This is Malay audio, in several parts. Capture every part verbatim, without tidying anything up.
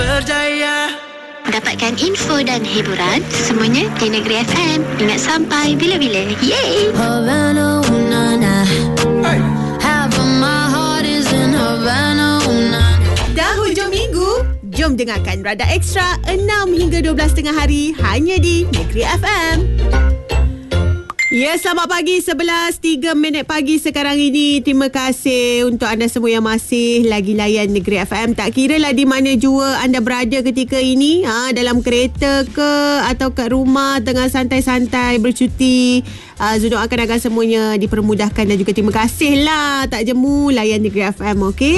berjaya. Dapatkan info dan hiburan semuanya di Negeri F M. Ingat sampai bila-bila. Yeay! Havana, ooh, na, na. Hey. Half of my heart is in Havana, ooh, na, na. Dah hujung minggu, jom dengarkan Radar Extra enam hingga dua belas tengah hari hanya di Negeri F M. Ya, selamat pagi, sebelas tiga minit pagi sekarang ini. Terima kasih untuk anda semua yang masih lagi layan Negeri F M. Tak kira lah di mana jua anda berada ketika ini, ha, dalam kereta ke atau kat rumah tengah santai-santai bercuti. Uh, Zu doakan agar semuanya dipermudahkan dan juga terima kasih lah tak jemu layan Negeri F M, okey?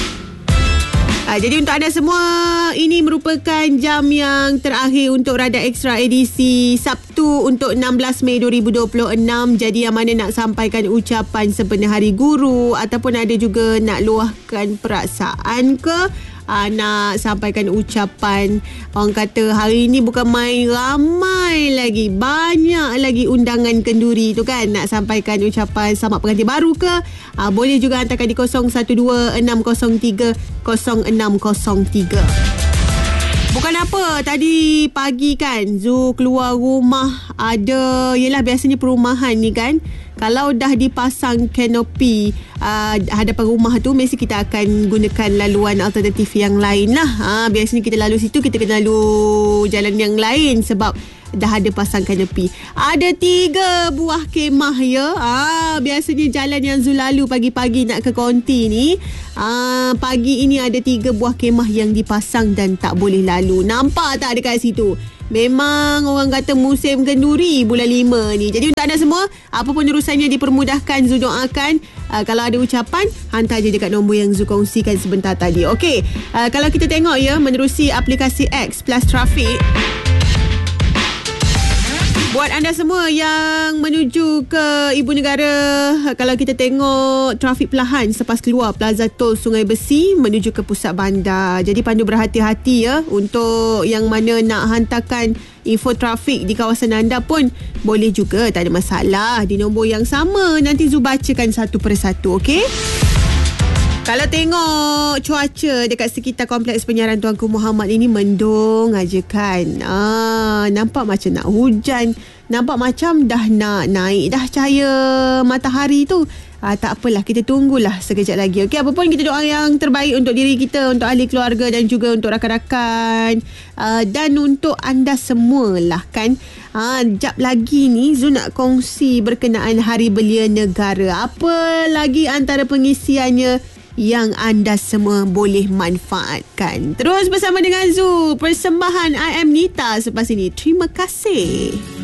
Uh, jadi untuk anda semua, ini merupakan jam yang terakhir untuk Radar Extra edisi Sabtu untuk enam belas Mei dua ribu dua puluh enam. Jadi yang mana nak sampaikan ucapan sebenar Hari Guru ataupun ada juga nak luahkan perasaan ke, uh, nak sampaikan ucapan, orang kata hari ini bukan main, ramai lagi, banyak lagi undangan kenduri tu kan, nak sampaikan ucapan selamat pengantin baru ke, uh, boleh juga hantarkan di kosong satu dua enam kosong tiga kosong enam kosong tiga. Bukan apa, tadi pagi kan Zu keluar rumah, ada, yelah biasanya perumahan ni kan, kalau dah dipasang kanopi uh, hadapan rumah tu, mesti kita akan gunakan laluan alternatif yang lain lah. Ha, biasanya kita lalu situ, kita kena lalu jalan yang lain sebab dah ada pasang kanopi. Ada tiga buah kemah ya. Ah, biasanya jalan yang Zul lalu pagi-pagi nak ke konti ni, ah, pagi ini ada tiga buah kemah yang dipasang dan tak boleh lalu. Nampak tak dekat situ? Memang orang kata musim kenduri bulan lima ni. Jadi untuk anda semua, apa pun urusannya dipermudahkan, Zul doakan. Uh, kalau ada ucapan, hantar je dekat nombor yang Zul kongsikan sebentar tadi. Okey, uh, kalau kita tengok ya, menerusi aplikasi X Plus Traffic, buat anda semua yang menuju ke Ibu Negara, kalau kita tengok trafik perlahan selepas keluar Plaza Tol Sungai Besi menuju ke pusat bandar. Jadi pandu berhati-hati ya. Untuk yang mana nak hantarkan info trafik di kawasan anda pun boleh juga, tak ada masalah, di nombor yang sama. Nanti Zu bacakan satu persatu, okey? Kalau tengok cuaca dekat sekitar kompleks penyiaran Tuanku Muhammad ini, mendung aja kan. Ah, nampak macam nak hujan. Nampak macam dah nak naik dah cahaya matahari tu. Ah, tak apalah, kita tunggulah sekejap lagi. Okey, apa pun kita doa yang terbaik untuk diri kita, untuk ahli keluarga dan juga untuk rakan-rakan. Ah, dan untuk anda semualah kan. Ah, jap lagi ni Zul nak kongsi berkenaan Hari Belia Negara. Apa lagi antara pengisiannya yang anda semua boleh manfaatkan. Terus bersama dengan Zu, persembahan I Am Nita selepas ini. Terima kasih.